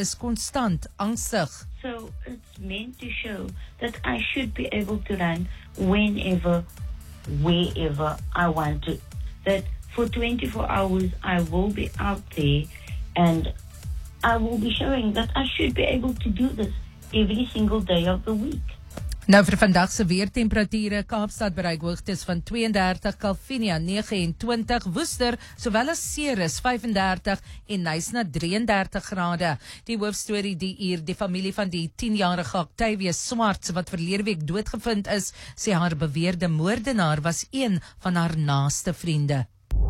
is konstant angstig. So it's meant to show that I should be able to run whenever, wherever I want to. That for 24 hours I will be out there and I will be showing that I should be able to do this every single day of the week. Nou vir vandag se weertemperature, Kaapstad bereik hoogtes van 32, Kalvinia 29, Woester sowel as Ceres 35 en Knysna 33 grade. Die hoofstorie die uur, die familie van die 10-jarige Octavius Swarts wat verlede week doodgevind is, sê haar beweerde moordenaar was een van haar naaste vriende.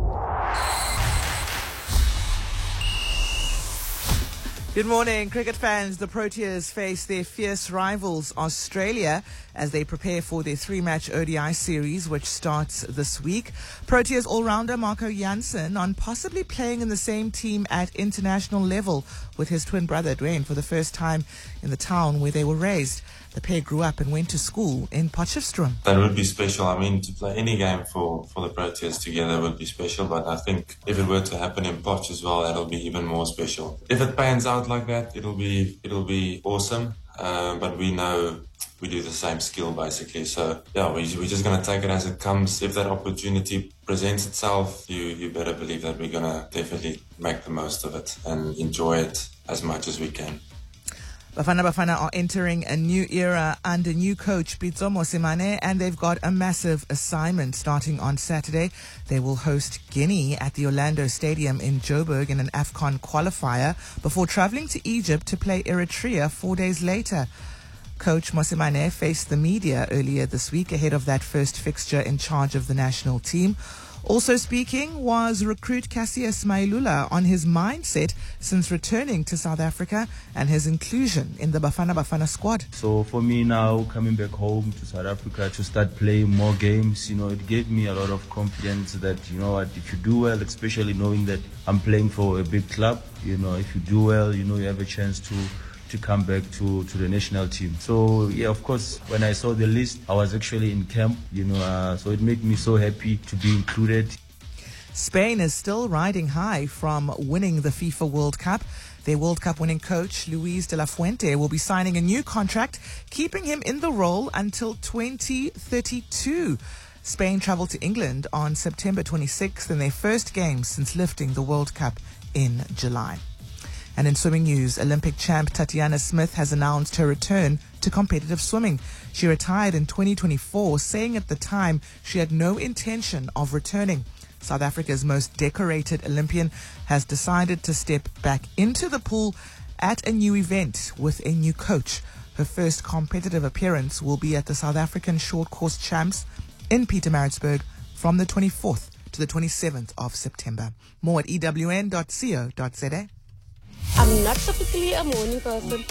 Good morning, cricket fans. The Proteas face their fierce rivals Australia as they prepare for their 3-match ODI series, which starts this week. Proteas all-rounder Marco Jansen on possibly playing in the same team at international level with his twin brother Dwayne for the first time in the town where they were raised. The pair grew up and went to school in Potchefstroom. That would be special. I mean, to play any game for the Proteas together would be special, but I think if it were to happen in Potch as well, that'll be even more special. If it pans out like that, it'll be awesome, but we know we do the same skill basically. So yeah, we're just going to take it as it comes. If that opportunity presents itself, you better believe that we're going to definitely make the most of it and enjoy it as much as we can. Bafana Bafana are entering a new era under new coach Pitso Mosimane, and they've got a massive assignment starting on Saturday. They will host Guinea at the Orlando Stadium in Joburg in an AFCON qualifier before traveling to Egypt to play Eritrea 4 days later. Coach Mosimane faced the media earlier this week ahead of that first fixture in charge of the national team. Also speaking was recruit Cassius Mailula on his mindset since returning to South Africa and his inclusion in the Bafana Bafana squad. So for me now, coming back home to South Africa to start playing more games, it gave me a lot of confidence that, if you do well, especially knowing that I'm playing for a big club, if you do well, you have a chance to come back to the national team. So yeah, of course, when I saw the list, I was actually in camp, so it made me so happy to be included. Spain is still riding high from winning the FIFA World Cup. Their World Cup winning coach, Luis de la Fuente, will be signing a new contract, keeping him in the role until 2032. Spain traveled to England on September 26th in their first game since lifting the World Cup in July. And in swimming news, Olympic champ Tatiana Smith has announced her return to competitive swimming. She retired in 2024, saying at the time she had no intention of returning. South Africa's most decorated Olympian has decided to step back into the pool at a new event with a new coach. Her first competitive appearance will be at the South African Short Course Champs in Pietermaritzburg from the 24th to the 27th of September. More at ewn.co.za. I'm not typically a morning person.